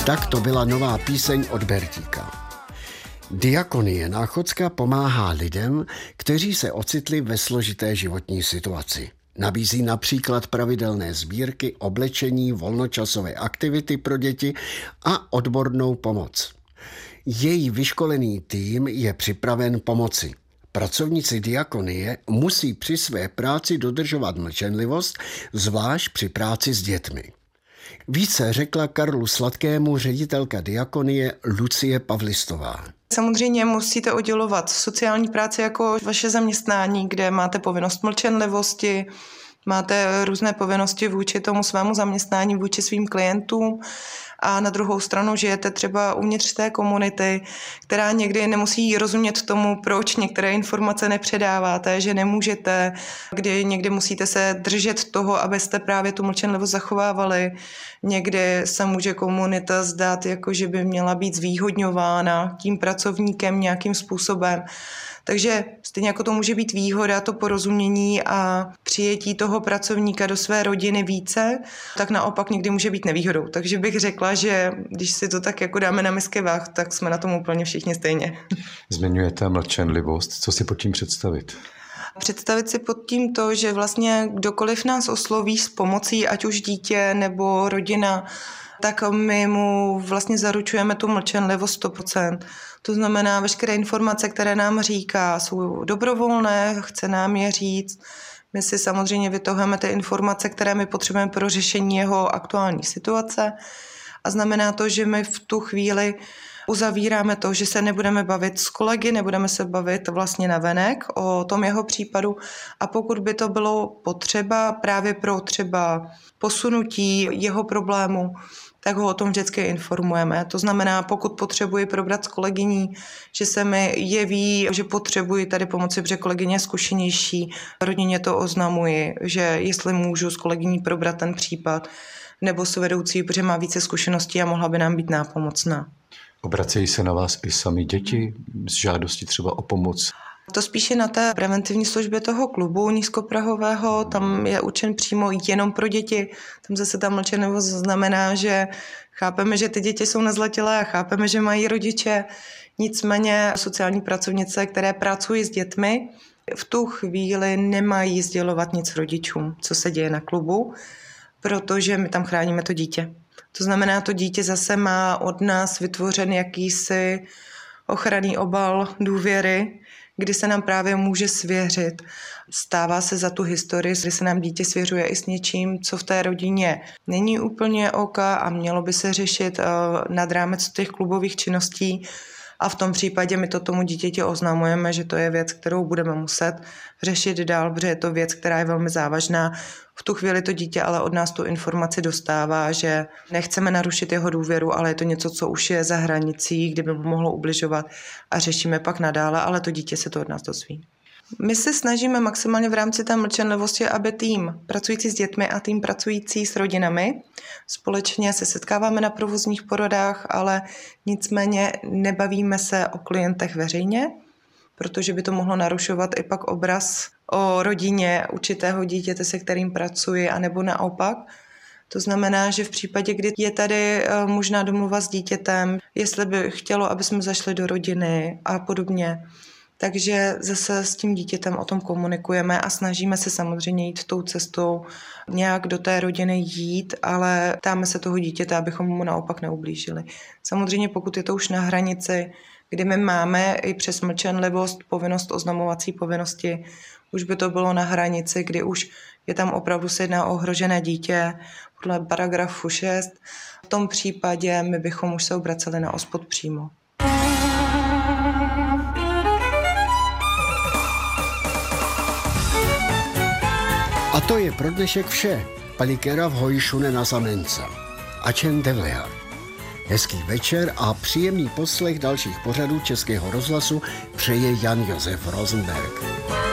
Tak to byla nová píseň od Bertíka. Diakonie Náchodská pomáhá lidem, kteří se ocitli ve složité životní situaci. Nabízí například pravidelné sbírky, oblečení, volnočasové aktivity pro děti a odbornou pomoc. Její vyškolený tým je připraven pomoci. Pracovníci diakonie musí při své práci dodržovat mlčenlivost, zvlášť při práci s dětmi. Více řekla Karlu Sladkému ředitelka diakonie Lucie Pavlistová. Samozřejmě musíte oddělovat sociální práci jako vaše zaměstnání, kde máte povinnost mlčenlivosti, máte různé povinnosti vůči tomu svému zaměstnání, vůči svým klientům a na druhou stranu žijete třeba uvnitř té komunity, která někdy nemusí rozumět tomu, proč některé informace nepředáváte, že nemůžete, kdy někdy musíte se držet toho, abyste právě tu mlčenlivost zachovávali. Někdy se může komunita zdát, jako že by měla být zvýhodňována tím pracovníkem nějakým způsobem. Takže stejně jako to může být výhoda, to porozumění a přijetí toho pracovníka do své rodiny více, tak naopak někdy může být nevýhodou. Takže bych řekla, že když si to tak jako dáme na misky váh, tak jsme na tom úplně všichni stejně. Zmiňujete mlčenlivost. Co si pod tím představit? Představit si pod tím to, že vlastně kdokoliv nás osloví s pomocí, ať už dítě nebo rodina, tak my mu vlastně zaručujeme tu mlčenlivost 100%. To znamená, veškeré informace, které nám říká, jsou dobrovolné, chce nám je říct. My si samozřejmě vytahujeme ty informace, které my potřebujeme pro řešení jeho aktuální situace. A znamená to, že my v tu chvíli uzavíráme to, že se nebudeme bavit s kolegy, nebudeme se bavit vlastně navenek o tom jeho případu. A pokud by to bylo potřeba právě pro třeba posunutí jeho problému, tak ho o tom vždycky informujeme. To znamená, pokud potřebuji probrat s kolegyní, že se mi jeví, že potřebuji tady pomoci, protože kolegyně je zkušenější, rodině to oznamuji, že jestli můžu s kolegyní probrat ten případ, nebo s vedoucí, protože má více zkušeností a mohla by nám být nápomocná. Obracejí se na vás i sami děti s žádostí třeba o pomoc? To spíše na té preventivní službě toho klubu nízkoprahového, tam je určen přímo jenom pro děti. Tam zase ta mlčenlivost znamená, že chápeme, že ty děti jsou nezletilé a chápeme, že mají rodiče. Nicméně sociální pracovnice, které pracují s dětmi, v tu chvíli nemají sdělovat nic rodičům, co se děje na klubu, protože my tam chráníme to dítě. To znamená, to dítě zase má od nás vytvořen jakýsi ochranný obal důvěry, kdy se nám právě může svěřit. Stává se za tu historii, kdy se nám dítě svěřuje i s něčím, co v té rodině není úplně OK a mělo by se řešit nad rámec těch klubových činností. A v tom případě my to tomu dítěti oznamujeme, že to je věc, kterou budeme muset řešit dál, protože je to věc, která je velmi závažná. V tu chvíli to dítě ale od nás tu informaci dostává, že nechceme narušit jeho důvěru, ale je to něco, co už je za hranicí, kde by mu mohlo ubližovat a řešíme pak nadále, ale to dítě se to od nás dozví. My se snažíme maximálně v rámci té mlčenlivosti, aby tým pracující s dětmi a tým pracující s rodinami společně se setkáváme na provozních poradách, ale nicméně nebavíme se o klientech veřejně, protože by to mohlo narušovat i pak obraz o rodině určitého dítěte, se kterým pracuji, anebo naopak. To znamená, že v případě, kdy je tady možná domluva s dítětem, jestli by chtělo, aby jsme zašli do rodiny a podobně, takže zase s tím dítětem o tom komunikujeme a snažíme se samozřejmě jít tou cestou, nějak do té rodiny jít, ale ptáme se toho dítěte, abychom mu naopak neublížili. Samozřejmě pokud je to už na hranici, kdy my máme i přes mlčenlivost povinnost oznamovací povinnosti, už by to bylo na hranici, kdy už je tam opravdu se jedná o ohrožené dítě podle paragrafu 6. V tom případě my bychom už se obraceli na OSPOD přímo. A to je pro dnešek vše. Palikera v hojšune na zamence. Ačen devleha. Hezký večer a příjemný poslech dalších pořadů Českého rozhlasu přeje Jan Josef Rosenberg.